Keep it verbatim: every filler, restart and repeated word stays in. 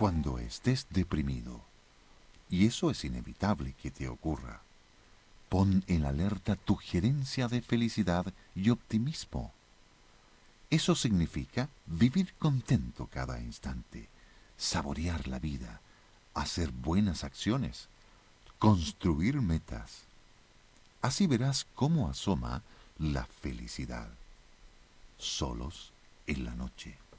cuando estés deprimido, y eso es inevitable que te ocurra, pon en alerta tu gerencia de felicidad y optimismo. Eso significa vivir contento cada instante, saborear la vida, hacer buenas acciones, construir metas. Así verás cómo asoma la felicidad, solos en la noche.